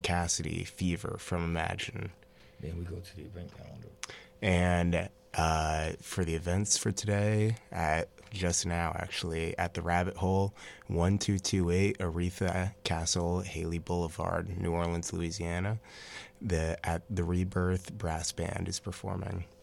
Cassidy, Fever from Imagine. Then we go to the event calendar. And for the events for today, just now actually, at the Rabbit Hole, 1228 Aretha Castle, Haley Boulevard, New Orleans, Louisiana, at the Rebirth Brass Band is performing.